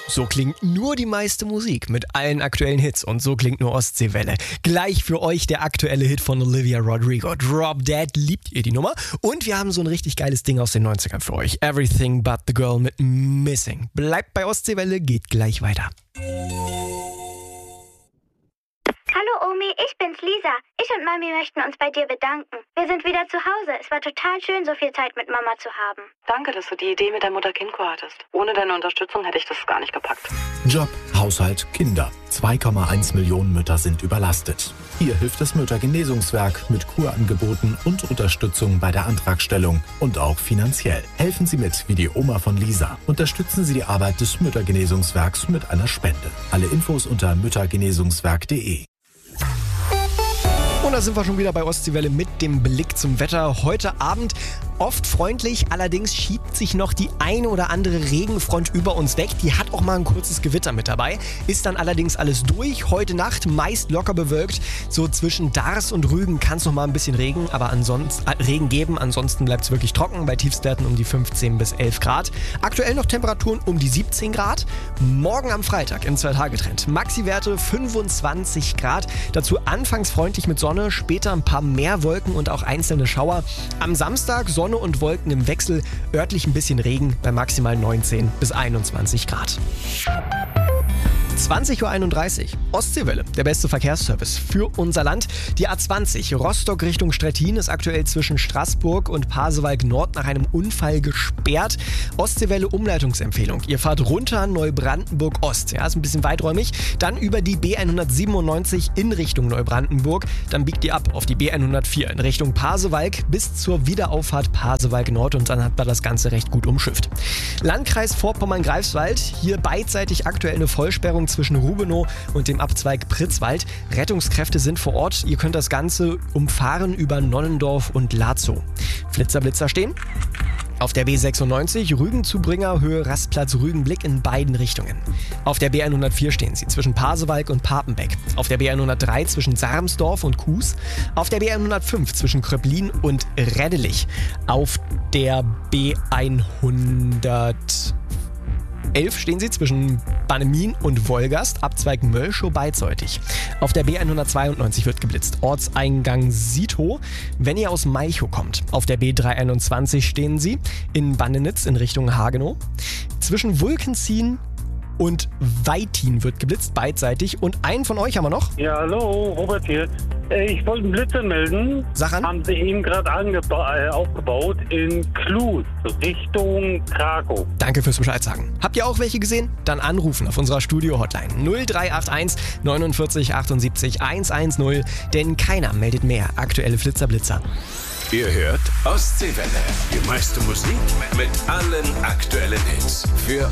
So klingt nur die meiste Musik mit allen aktuellen Hits und so klingt nur Ostseewelle. Gleich für euch der aktuelle Hit von Olivia Rodrigo. Drop Dead, liebt ihr die Nummer? Und wir haben so ein richtig geiles Ding aus den 90ern für euch. Everything But The Girl mit Missing. Bleibt bei Ostseewelle, geht gleich weiter. Hallo Omi, ich bin's Lisa. Ich und Mami möchten uns bei dir bedanken. Wir sind wieder zu Hause. Es war total schön, so viel Zeit mit Mama zu haben. Danke, dass du die Idee mit der Mutter-Kind-Kur hattest. Ohne deine Unterstützung hätte ich das gar nicht gepackt. Job, Haushalt, Kinder. 2,1 Millionen Mütter sind überlastet. Hier hilft das Müttergenesungswerk mit Kurangeboten und Unterstützung bei der Antragstellung und auch finanziell. Helfen Sie mit, wie die Oma von Lisa. Unterstützen Sie die Arbeit des Müttergenesungswerks mit einer Spende. Alle Infos unter müttergenesungswerk.de. Und da sind wir schon wieder bei Ostseewelle mit dem Blick zum Wetter. Heute Abend oft freundlich, allerdings schiebt sich noch die eine oder andere Regenfront über uns weg. Die hat auch mal ein kurzes Gewitter mit dabei. Ist dann allerdings alles durch. Heute Nacht meist locker bewölkt. So zwischen Dars und Rügen kann es noch mal ein bisschen Regen geben. Ansonsten bleibt es wirklich trocken. Bei Tiefstwerten um die 15 bis 11 Grad. Aktuell noch Temperaturen um die 17 Grad. Morgen am Freitag in 2 Tage Trend. Maxi-Werte 25 Grad. Dazu anfangs freundlich mit Sonne, später ein paar mehr Wolken und auch einzelne Schauer. Am Samstag Sonne und Wolken im Wechsel, örtlich ein bisschen Regen bei maximal 19 bis 21 Grad. 20.31 Uhr. Ostseewelle, der beste Verkehrsservice für unser Land. Die A20 Rostock Richtung Stettin ist aktuell zwischen Straßburg und Pasewalk Nord nach einem Unfall gesperrt. Ostseewelle Umleitungsempfehlung. Ihr fahrt runter Neubrandenburg Ost. Ja, ist ein bisschen weiträumig. Dann über die B197 in Richtung Neubrandenburg. Dann biegt ihr ab auf die B104 in Richtung Pasewalk bis zur Wiederauffahrt Pasewalk Nord und dann hat man das Ganze recht gut umschifft. Landkreis Vorpommern-Greifswald. Hier beidseitig aktuell eine Vollsperrung zwischen Rubenow und dem Abzweig Pritzwald. Rettungskräfte sind vor Ort. Ihr könnt das Ganze umfahren über Nonnendorf und Lazow. Blitzer stehen. Auf der B96 Rügen-Zubringer Höhe Rastplatz Rügenblick in beiden Richtungen. Auf der B104 stehen sie zwischen Pasewalk und Papenbeck. Auf der B103 zwischen Sarmsdorf und Kues. Auf der B105 zwischen Kröblin und Reddelich. Auf der B111 stehen sie zwischen Bannemin und Wolgast, Abzweig Mölschow-Beidseutig. Auf der B192 wird geblitzt, Ortseingang Sito, wenn ihr aus Malchow kommt. Auf der B321 stehen sie in Bannenitz in Richtung Hagenow. Zwischen Wulkenzien und Weitin wird geblitzt, beidseitig. Und einen von euch haben wir noch. Ja, hallo, Robert hier. Ich wollte einen Blitzer melden. Sag an. Haben sie eben gerade aufgebaut in Klus, Richtung Krakow. Danke fürs Bescheid sagen. Habt ihr auch welche gesehen? Dann anrufen auf unserer Studio-Hotline 0381 49 78 110, denn keiner meldet mehr aktuelle Blitzer. Ihr hört Ostseewelle. Die meiste Musik mit allen aktuellen Hits. Für